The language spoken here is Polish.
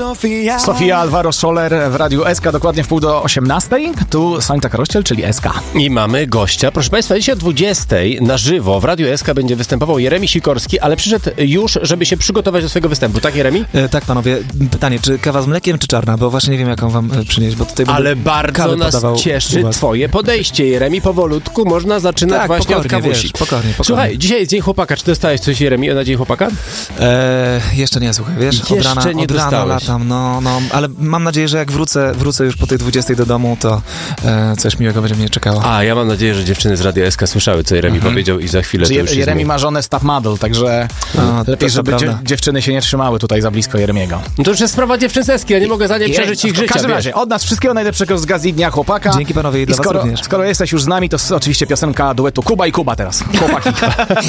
Sofia Alvaro Soler w Radiu SK, dokładnie w 17:30. Tu Sańta Karościel, czyli SK. I mamy gościa. Proszę Państwa, dzisiaj o 20:00 na żywo w Radiu SK będzie występował Jeremi Sikorski, ale przyszedł już, żeby się przygotować do swojego występu. Tak, Jeremi? Tak, panowie. Pytanie, czy kawa z mlekiem, czy czarna? Bo właśnie nie wiem, jaką wam przynieść, bo tutaj ale bardzo nas cieszy twoje podejście, Jeremi. Powolutku można zaczynać właśnie od kawusi. Wiesz, pokornie. Słuchaj, dzisiaj jest Dzień Chłopaka. Czy dostałeś coś, Jeremi, na Dzień Chłopaka? Jeszcze nie, słuchaj, wiesz, Jeszcze nie od rana latam, no, ale mam nadzieję, że jak wrócę już po tej 20:00 do domu, to coś miłego będzie mnie czekało. A, ja mam nadzieję, że dziewczyny z Radia SK słyszały, co Jeremi powiedział i za chwilę to już Jeremi ma żonę Staff Model, także lepiej, żeby dziewczyny się nie trzymały tutaj za blisko Jeremiego. No to już jest sprawa dziewczyn z SK, ja nie mogę za nie przeżyć ich życia. W każdym razie, od nas wszystkiego najlepszego z okazji Dnia Chłopaka. Dzięki panowie i dla was również. Skoro jesteś już z nami, to oczywiście piosenka duetu Kuba i Kuba teraz. Chłopaki.